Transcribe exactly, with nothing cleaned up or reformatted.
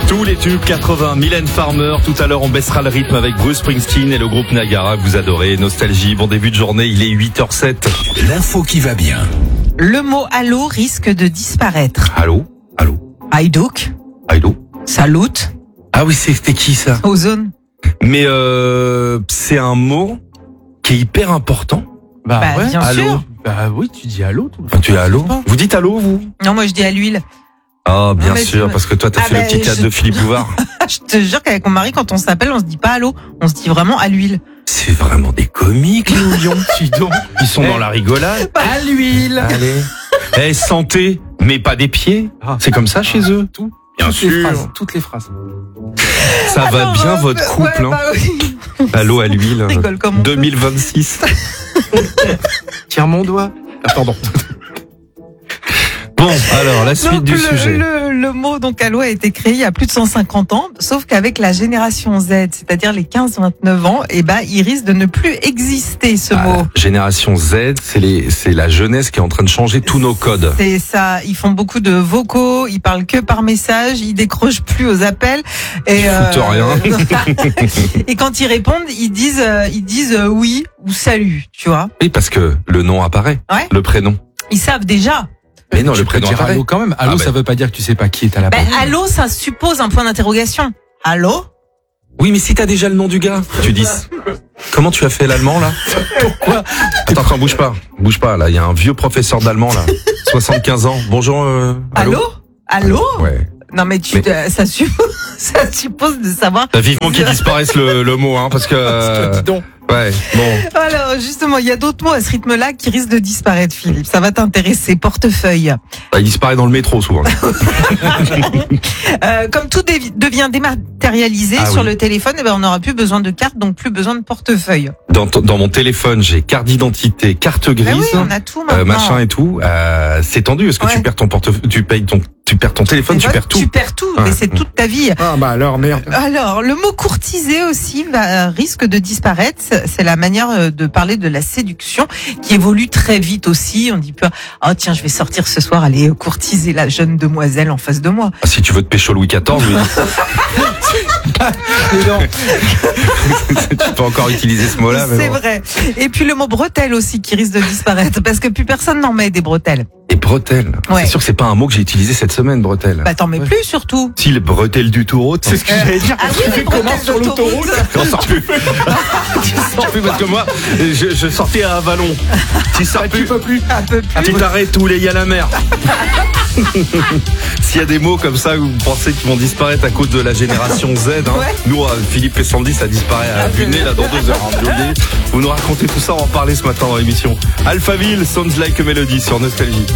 Tous les tubes quatre-vingts, Mylène Farmer. Tout à l'heure, on baissera le rythme avec Bruce Springsteen et le groupe Niagara que vous adorez. Nostalgie, bon début de journée, il est huit heures zéro sept. L'info qui va bien. Le mot allô risque de disparaître. Allô? Allô? Haïdouk, Allô? salut, Ah oui, c'était qui ça? ozone. Mais euh, c'est un mot qui est hyper important. Bah, Bah, ouais. bien allô. sûr. Bah oui, tu dis allô tout le Enfin, tu es allô? pas. Vous dites allô, vous? Non, moi je dis à l'huile. Ah, bien Non, mais sûr, tu- parce que toi, t'as Ah fait le bah, petit théâtre je- de Philippe Bouvard. Je te jure qu'avec mon mari, quand on s'appelle, on se dit pas allô, on se dit vraiment à l'huile. C'est vraiment des comiques, les Ouillons. Dis donc. Ils sont Eh. dans la rigolade. À l'huile. Allez. Eh, santé, mais pas des pieds. Ah. C'est comme ça chez eux. Tout. Bien toutes les sûr. phrases, toutes les phrases. Ça va Alors, bien euh, votre couple, ouais, hein. bah oui. Allô à l'huile. On rigole comme on peut. deux mille vingt-six. Tire mon doigt. Attends. Bon, alors, la suite Donc, du le, sujet. Le, le mot donc allô a été créé il y a plus de cent cinquante ans, sauf qu'avec la génération Z, c'est-à-dire les quinze vingt-neuf ans, eh ben il risque de ne plus exister ce Ah, mot. Génération Z, c'est les, c'est la jeunesse qui est en train de changer tous nos codes. C'est ça, ils font beaucoup de vocaux, ils parlent que par message, ils décrochent plus aux appels et Ils foutent rien. et quand ils répondent, ils disent euh, ils disent euh, oui ou salut, tu vois. Oui, parce que le nom apparaît. Ouais. Le prénom. Ils savent déjà. Mais non, Tu le peux prénom dire apparaît. allô quand même. Allô, Ah, bah. ça veut pas dire que tu sais pas qui est à la Ben porte. allô, ça suppose un point d'interrogation. Allô? Oui, mais si t'as déjà le nom du gars, tu dis. Comment tu as fait l'allemand, là? Pourquoi? Attends, attends, bouge pas. Bouge pas, là. Il y a un vieux professeur d'allemand, là. soixante-quinze ans. Bonjour, euh, Allô? Allô? Ouais. Non mais tu Mais- euh, ça suppose ça suppose de savoir. T'as vivement qu'il disparaisse le, le mot, hein, parce que, euh, Dis donc. ouais, bon. Alors justement, il y a d'autres mots à ce rythme-là qui risquent de disparaître, Philippe. Ça va t'intéresser. Portefeuille. Bah, il disparaît dans le métro, souvent. Euh, comme tout dévi- devient dématérialisé Ah sur oui. le téléphone, eh ben on n'aura plus besoin de carte, donc plus besoin de portefeuille. Dans, ton- dans mon téléphone, j'ai carte d'identité, carte grise, Ah oui, on a tout euh, maintenant. machin et tout. Euh, c'est tendu. Est-ce que Ouais. tu perds ton portefeuille, tu payes ton, tu perds ton téléphone, tu Téléphone, perds tout. Tu perds tout, Ouais. mais c'est toute ta vie. Ah bah alors merde. Alors, le mot courtiser aussi va, risque de disparaître. C'est la manière euh, de parler de la séduction qui évolue très vite aussi. On dit pas, oh tiens, je vais sortir ce soir, aller courtiser la jeune demoiselle en face de moi. Ah, si tu veux te pécho Louis quatorze, oui. Mais non. tu peux encore utiliser ce mot-là. mais C'est bon. vrai. Et puis le mot bretelle aussi qui risque de disparaître parce que plus personne n'en met des bretelles. Et bretelles. Ouais. C'est sûr que c'est pas un mot que j'ai utilisé cette semaine, bretelles. Bah t'en mets Ouais. plus surtout. Si, le bretelle du taureau, C'est ce que j'allais dire. Ah oui, Tu les fais comment bretelles sur d'autoroute. l'autoroute? On sort plus. tu sors plus parce que moi, je, je sortais à Vallon. Tu sors Tu plus. peux plus. Un peu plus. Tu t'arrêtes où les y a la mer. S'il y a des mots comme ça où vous pensez qu'ils vont disparaître à cause de la génération Z, hein, Ouais. nous, euh, Philippe et Sandy, ça disparaît à vue de nez là dans deux heures. Hein, je vous le dis. Vous nous racontez tout ça, on va en parler ce matin dans l'émission. Alphaville, Sounds Like a Melody sur Nostalgie.